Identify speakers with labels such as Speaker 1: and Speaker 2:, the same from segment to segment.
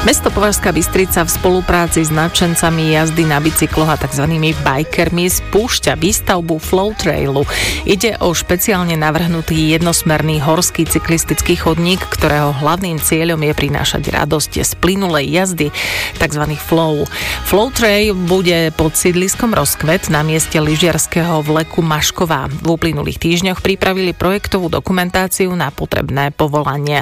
Speaker 1: Mesto Považská Bystrica v spolupráci s nadšencami jazdy na bicykloch a tzv. Bikermi spúšťa výstavbu Flow Trailu. Ide o špeciálne navrhnutý jednosmerný horský cyklistický chodník, ktorého hlavným cieľom je prinášať radosť z plynulej jazdy, tzv. Flow. Flow Trail bude pod sídliskom Rozkvet na mieste lyžiarskeho vleku Mašková. V uplynulých týždňoch pripravili projektovú dokumentáciu na potrebné povolenia.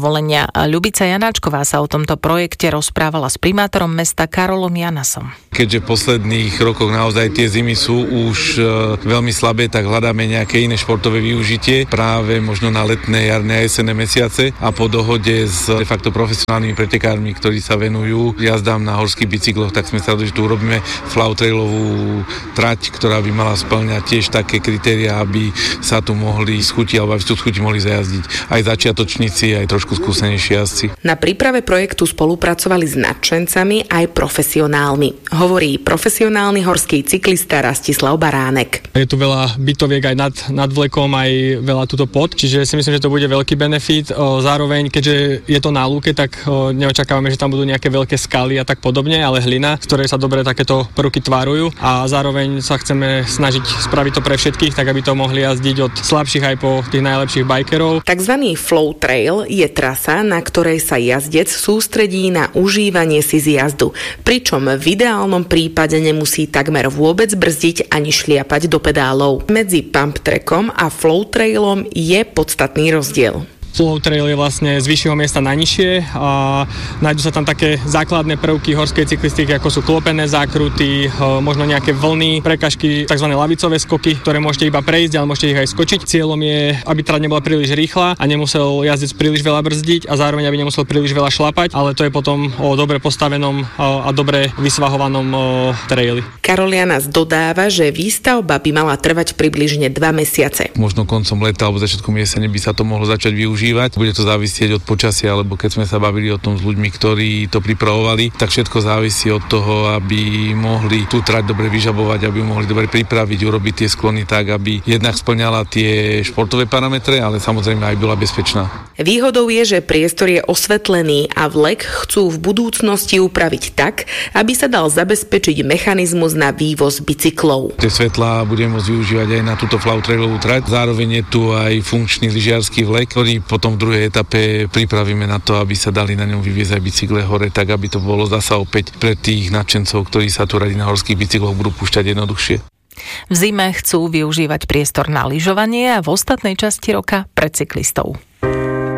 Speaker 1: Ľubica Janáčková sa o tomto projekte rozprávala s primátorom mesta Karolom Janasom.
Speaker 2: Keďže v posledných rokoch naozaj tie zimy sú už veľmi slabé, tak hľadáme nejaké iné športové využitie práve možno na letné, jarné a jesenné mesiace a po dohode s de facto profesionálnymi pretekármi, ktorí sa venujú jazdám na horských bicykloch, tak sme sa rozhodli, že tu urobíme Flow Trailovú trať, ktorá by mala spĺňať tiež také kritériá, aby sa tu mohli schutiť alebo aby tu schutiť mohli zajazdiť aj začiatočníci, aj trošku skúsenejší jazdci.
Speaker 3: Na príprave projektu spolupracovali s nadšencami aj profesionálmi. Hovorí profesionálny horský cyklista Rastislav Baránek.
Speaker 4: Je tu veľa bytoviek aj nad vlekom, aj veľa tuto pod, čiže si myslím, že to bude veľký benefit. Zároveň, keďže je to na lúke, tak neočakávame, že tam budú nejaké veľké skaly a tak podobne, ale hlina, z ktorej sa dobre takéto prvky tvarujú a zároveň sa chceme snažiť spraviť to pre všetkých, tak aby to mohli jazdiť od slabších aj po tých najlepších bikerov.
Speaker 3: Takzvaný Flow Trail je trasa, na ktorej sa jazdec sústredí na užívanie si zjazdu, pričom v ideálnom prípade nemusí takmer vôbec brzdiť ani šliapať do pedálov. Medzi pump trackom a Flow Trailom je podstatný rozdiel.
Speaker 4: Flow Trail je vlastne z vyššieho miesta na nižšie a nájdú sa tam také základné prvky horskej cyklistiky, ako sú klopené zákruty, možno nejaké vlny, prekažky, tzv. Lavicové skoky, ktoré môžete iba prejsť, ale môžete ich aj skočiť. Cieľom je, aby trať nebola príliš rýchla a nemusel jazdec príliš veľa brzdiť a zároveň aby nemusel príliš veľa šlapať, ale to je potom o dobre postavenom a dobre vysvahovanom traili.
Speaker 3: Karol Janas dodáva, že výstavba by mala trvať približne 2 mesiace.
Speaker 2: Možno koncom leta alebo začiatkom jesene by sa to mohlo začať využívať. Bude to závisieť od počasia, alebo keď sme sa bavili o tom s ľuďmi, ktorí to pripravovali, tak všetko závisí od toho, aby mohli tú trať dobre vyžabovať, aby ju mohli dobre pripraviť, urobiť tie sklony tak, aby jednak spĺňala tie športové parametre, ale samozrejme aj bola bezpečná.
Speaker 3: Výhodou je, že priestor je osvetlený a vlek chcú v budúcnosti upraviť tak, aby sa dal zabezpečiť mechanizmus na vývoz bicyklov.
Speaker 2: Tie svetlá budeme môcť využívať aj na túto Flow Trailovú trať. Zároveň je tu aj funkčný lyžiarsky vlek, ktorý potom v druhej etape pripravíme na to, aby sa dali na ňom vyviezť aj bicykle hore, tak aby to bolo zasa opäť pre tých nadšencov, ktorí sa tu radi na horských bicykloch budú púšťať jednoduchšie.
Speaker 1: V zime chcú využívať priestor na lyžovanie a v ostatnej časti roka pre cyklistov.